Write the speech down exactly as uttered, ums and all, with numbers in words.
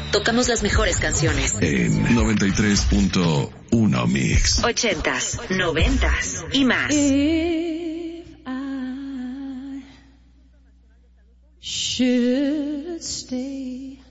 Tocamos las mejores canciones. En noventa y tres punto uno Mix. Ochentas, noventas y más. If I should stay,